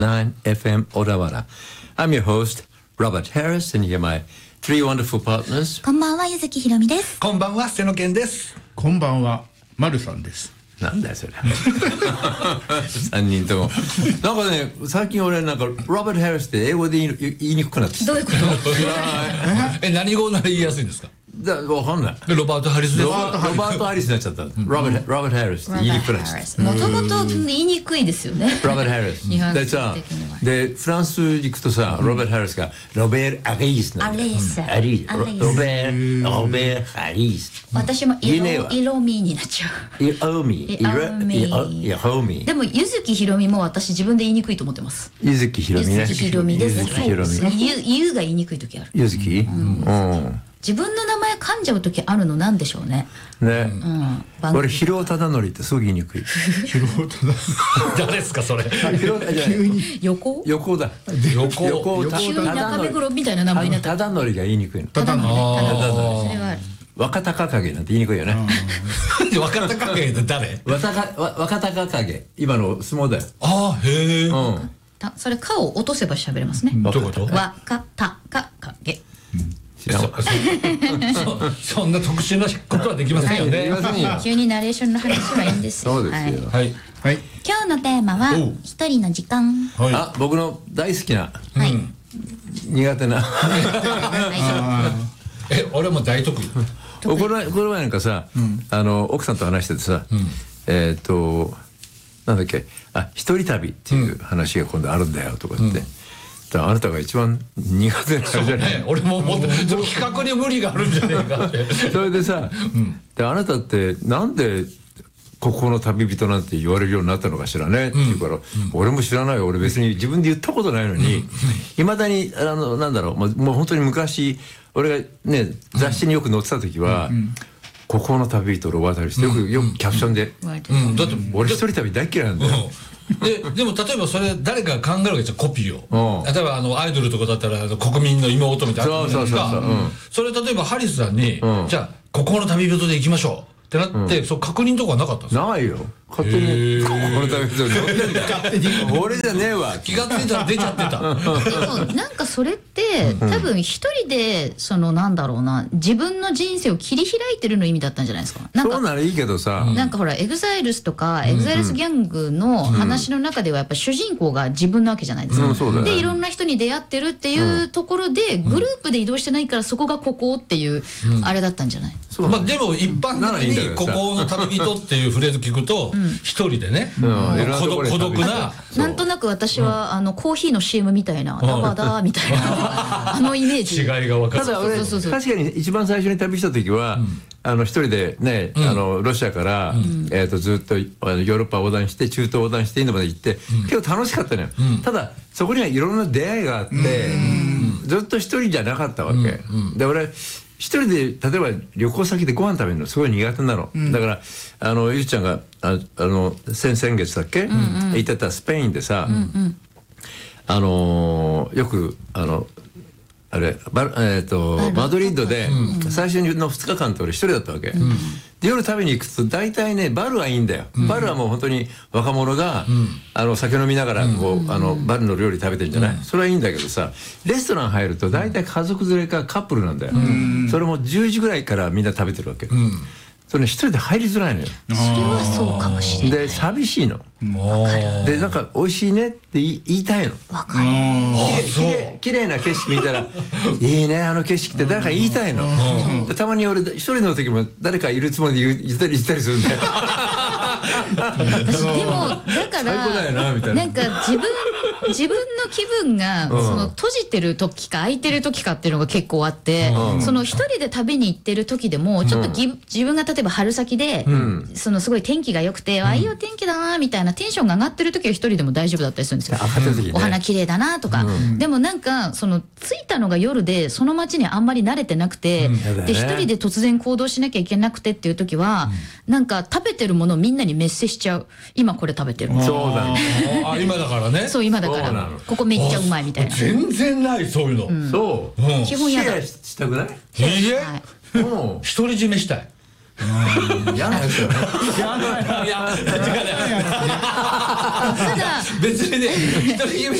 9 FM Odawara. I'm your host, Robert Harris, and here are my three wonderful partners. こんばんは、ゆずきひろみです。 こんばんは、瀬野健です。 こんばんは、まるさんです。 なんだよそれ3人ともなんかね、最近俺なんかロバート・ハリスって英語で言いにくくなってきた。 どういうこと？ 何語なら言いやすいんですか？ わかんない。 ロバート・ハリスです。 ロバート・ハリスになっちゃった。ロバート・ハリスって言いにくくなっちゃった。 もともと言いにくいですよね。 ロバート・ハリスでさ、でフランス行くとさ、ロバート・ハリスがロベール・アリースなんだよ。ロベール・ハリス。 私もイロミになっちゃう。 イロミでもゆずきひろみも私自分で言いにくいと思ってます。 ゆずきひろみね。 ゆずきひろみです。 ゆずきひろみ。 ゆが言いにくい時ある。 ゆずき？ 自分の名前噛んじゃう時あるのなんでしょうね。 ね。俺広尾忠則ってすごく言いにくい。 広尾忠則。 誰ですかそれ？ 横だ。 急に中目黒みたいな名前になった。 忠則が言いにくいの。 忠則。それはある。 若隆景なんて言いにくいよね。 若隆景って誰？ 若隆景、今の相撲だよ。 ああ、へえ。 それ「か」を落とせば喋れますね。 どういうこと？ 若隆景。 そんな特殊なことはできませんよね。 急にナレーションの話はいいんですよ。 そうですよ。 はい。 今日のテーマは一人の時間。 あ、僕の大好きな苦手な。 俺も大得意。 この前なんかさ、奥さんと話しててさ、なんだっけ、一人旅っていう話が今度あるんだよとか言って。あなたが一番苦手な人じゃない。 俺も思って比較に無理があるんじゃねえかって。 それでさ、あなたってなんでここの旅人なんて言われるようになったのかしらねって言うから、俺も知らないよ、俺別に自分で言ったことないのにいまだになんだろう、もう本当に昔俺がね雑誌によく載ってた時はここの旅人ロバート・ハリスってよくキャプションで、だって俺一人旅大嫌いなんだよ。 でも例えばそれ誰かが考えるわけじゃん、コピーを。例えばアイドルとかだったら国民の妹みたいなのじゃないですか。それ例えばハリスさんにじゃあここの旅人で行きましょうってなってそう確認とかなかったんですか？ ないよ、勝手にここの旅人で乗ってんだよ。俺じゃねえわ。 気がついたら出ちゃってた。 でもなんかそれって多分一人でなんだろうな、自分の人生を切り開いてるの意味だったんじゃないですか。 そうならいいけどさ、 なんかほらエグザイルスとかエグザイルスギャングの話の中ではやっぱ主人公が自分なわけじゃないですか。でいろんな人に出会ってるっていうところでグループで移動してないからそこがここっていうあれだったんじゃない？ でも一般的にここの旅人っていうフレーズ聞くと一人でね孤独な、 なんとなく私はコーヒーの CM みたいなダバダみたいなイメージ。 違いが分かる。 ただ俺確かに一番最初に旅した時は一人でねロシアからずっとヨーロッパ横断して中東横断してインドまで行って結構楽しかったのよ。ただそこにはいろんな出会いがあってずっと一人じゃなかったわけで、俺一人で例えば旅行先でご飯食べるのすごい苦手なの。だからゆうちゃんが先月だっけ行ってたスペインでさ、よくマドリードで最初の2日間って俺一人だったわけ。で夜食べに行くと大体ねバルはいいんだよ。バルはもう本当に若者が酒飲みながらバルの料理食べてるんじゃない。それはいいんだけどさ、レストラン入ると大体家族連れかカップルなんだよ。それも10時ぐらいからみんな食べてるわけ。それ一人で入りづらいのよ。 それはそうかもしれない。 で寂しいの。でなんか美味しいねって言いたいの。 わかる。 綺麗な景色見たらいいねあの景色って誰か言いたいの。たまに俺一人の時も誰かいるつもりで言ったりするんだよ。 でもだからなんか自分の気分が閉じてる時か開いてる時かっていうのが結構あって、その一人で旅に行ってる時でもちょっと自分が例えば春先ですごい天気が良くていいお天気だなみたいなテンションが上がってる時は一人でも大丈夫だったりするんですよ。お花綺麗だなとか。でもなんか着いたのが夜でその街にあんまり慣れてなくてで一人で突然行動しなきゃいけなくてっていう時はなんか食べてるものをみんなにメッセしちゃう。今これ食べてる。 そうだね。 今だからね。 そう今だからここめっちゃうまいみたいな。 全然ないそういうの。 そう。 基本やだ。 したくない？ 独り占めしたい。 嫌なやつよね。 いや、 ただ別にね、一人